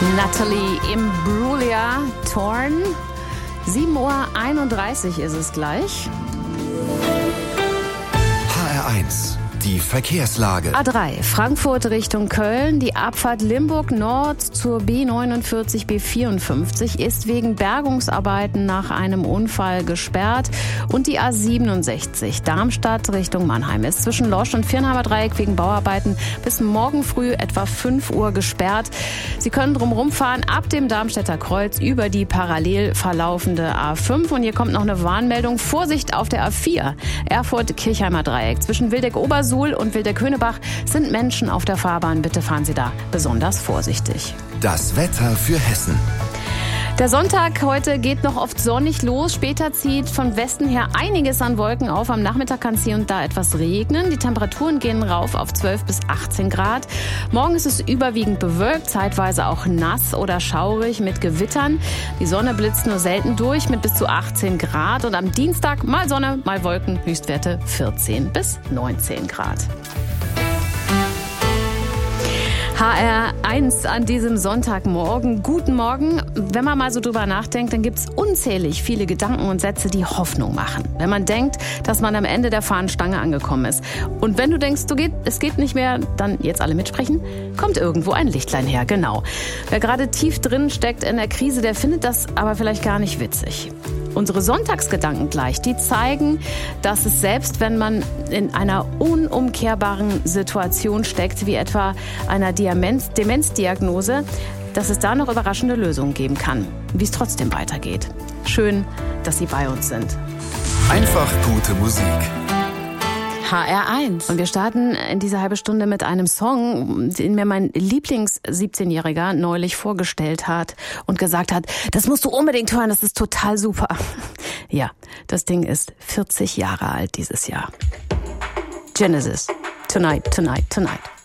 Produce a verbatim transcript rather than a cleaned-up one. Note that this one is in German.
Natalie Imbruglia, Torn. sieben Uhr einunddreißig ist es gleich. H R eins, die Verkehrslage. A drei, Frankfurt Richtung Köln. Die Abfahrt Limburg Nord zur B neunundvierzig B vierundfünfzig ist wegen Bergungsarbeiten nach einem Unfall gesperrt. Und die A siebenundsechzig, Darmstadt Richtung Mannheim, ist zwischen Losch und Viernheimer Dreieck wegen Bauarbeiten bis morgen früh etwa fünf Uhr gesperrt. Sie können drumherum fahren ab dem Darmstädter Kreuz über die parallel verlaufende A fünf. Und hier kommt noch eine Warnmeldung. Vorsicht auf der A vier, Erfurt-Kirchheimer Dreieck. Zwischen Wildeck-Obersuhl und Wildeck-Höhnebach sind Menschen auf der Fahrbahn. Bitte fahren Sie da besonders vorsichtig. Das Wetter für Hessen. Der Sonntag heute geht noch oft sonnig los. Später zieht von Westen her einiges an Wolken auf. Am Nachmittag kann es hier und da etwas regnen. Die Temperaturen gehen rauf auf zwölf bis achtzehn Grad. Morgen ist es überwiegend bewölkt, zeitweise auch nass oder schaurig mit Gewittern. Die Sonne blitzt nur selten durch mit bis zu achtzehn Grad. Und am Dienstag mal Sonne, mal Wolken, Höchstwerte vierzehn bis neunzehn Grad. H R eins an diesem Sonntagmorgen. Guten Morgen. Wenn man mal so drüber nachdenkt, dann gibt's unzählig viele Gedanken und Sätze, die Hoffnung machen. Wenn man denkt, dass man am Ende der Fahnenstange angekommen ist. Und wenn du denkst, du geht, es geht nicht mehr, dann jetzt alle mitsprechen, kommt irgendwo ein Lichtlein her. Genau. Wer gerade tief drin steckt in der Krise, der findet das aber vielleicht gar nicht witzig. Unsere Sonntagsgedanken gleich, die zeigen, dass es selbst, wenn man in einer unumkehrbaren Situation steckt, wie etwa einer Demenz- Demenzdiagnose, dass es da noch überraschende Lösungen geben kann, wie es trotzdem weitergeht. Schön, dass Sie bei uns sind. Einfach gute Musik. H R eins. Und wir starten in dieser halben Stunde mit einem Song, den mir mein Lieblings-siebzehnjähriger neulich vorgestellt hat und gesagt hat, das musst du unbedingt hören, das ist total super. Ja, das Ding ist vierzig Jahre alt dieses Jahr. Genesis. Tonight, tonight, tonight.